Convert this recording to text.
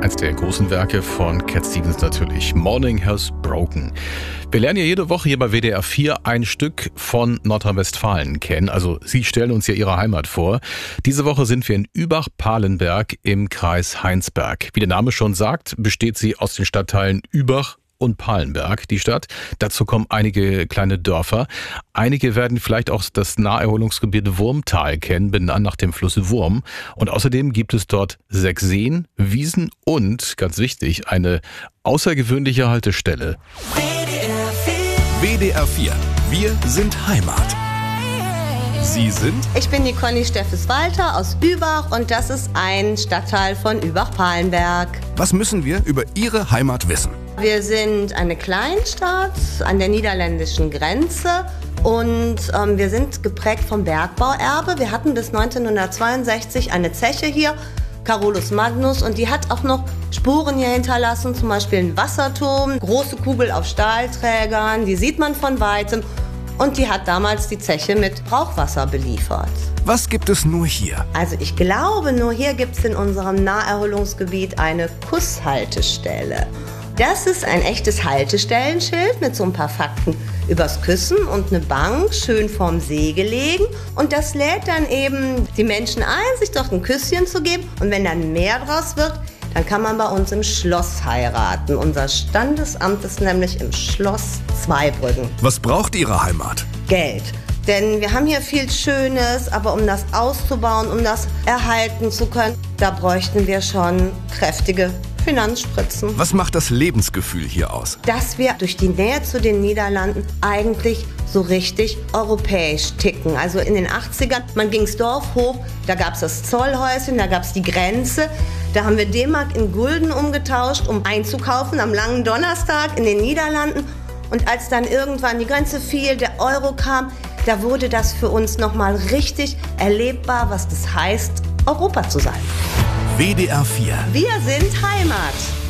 Eins der großen Werke von Cat Stevens natürlich. Morning Has Broken. Wir lernen ja jede Woche hier bei WDR 4 ein Stück von Nordrhein-Westfalen kennen. Also Sie stellen uns ja Ihre Heimat vor. Diese Woche sind wir in Übach-Palenberg im Kreis Heinsberg. Wie der Name schon sagt, besteht sie aus den Stadtteilen Übach und Palenberg, die Stadt. Dazu kommen einige kleine Dörfer. Einige werden vielleicht auch das Naherholungsgebiet Wurmtal kennen, benannt nach dem Fluss Wurm. Und außerdem gibt es dort 6 Seen, Wiesen und, ganz wichtig, eine außergewöhnliche Haltestelle. WDR 4. Wir sind Heimat. Sie sind? Ich bin die Conny Steffes-Walter aus Übach und das ist ein Stadtteil von Übach-Palenberg. Was müssen wir über Ihre Heimat wissen? Wir sind eine Kleinstadt an der niederländischen Grenze und wir sind geprägt vom Bergbauerbe. Wir hatten bis 1962 eine Zeche hier, Carolus Magnus, und die hat auch noch Spuren hier hinterlassen, zum Beispiel einen Wasserturm, große Kugel auf Stahlträgern, die sieht man von weitem. Und die hat damals die Zeche mit Brauchwasser beliefert. Was gibt es nur hier? Also ich glaube, nur hier gibt es in unserem Naherholungsgebiet eine Kusshaltestelle. Das ist ein echtes Haltestellenschild mit so ein paar Fakten übers Küssen und eine Bank, schön vorm See gelegen. Und das lädt dann eben die Menschen ein, sich dort ein Küsschen zu geben. Und wenn dann mehr draus wird, dann kann man bei uns im Schloss heiraten. Unser Standesamt ist nämlich im Schloss Zweibrücken. Was braucht Ihre Heimat? Geld. Denn wir haben hier viel Schönes, aber um das auszubauen, um das erhalten zu können, da bräuchten wir schon kräftige Finanzspritzen. Was macht das Lebensgefühl hier aus? Dass wir durch die Nähe zu den Niederlanden eigentlich so richtig europäisch ticken. Also in den 80ern, man ging's Dorf hoch, da gab's das Zollhäuschen, da gab's die Grenze. Da haben wir D-Mark in Gulden umgetauscht, um einzukaufen am langen Donnerstag in den Niederlanden. Und als dann irgendwann die Grenze fiel, der Euro kam, da wurde das für uns nochmal richtig erlebbar, was das heißt, Europa zu sein. WDR 4. Wir sind Heimat.